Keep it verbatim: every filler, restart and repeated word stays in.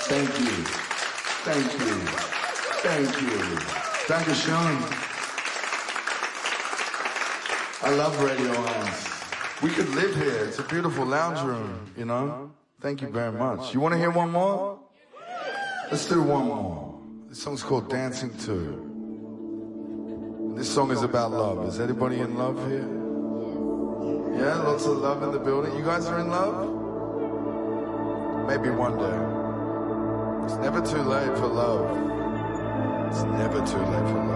Thank you. Thank you. Thank you. Dankeschön. I love Radio eins. We could live here. It's a beautiful lounge room, you know? Thank you very much. You want to hear one more? Let's do one more. This song's called Dancing Two. This song is about love. Is anybody in love here? Yeah, lots of love in the building. You guys are in love? Maybe one day. It's never too late for love. It's never too late for love.